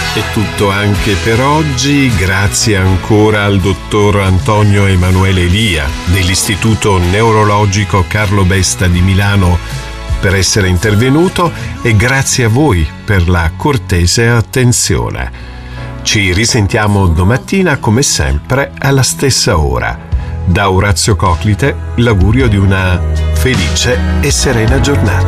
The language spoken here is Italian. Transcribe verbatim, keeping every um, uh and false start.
È tutto anche per oggi, grazie ancora al dottor Antonio Emanuele Elia dell'Istituto Neurologico Carlo Besta di Milano per essere intervenuto e grazie a voi per la cortese attenzione. Ci risentiamo domattina come sempre alla stessa ora. Da Orazio Coclite l'augurio di una felice e serena giornata.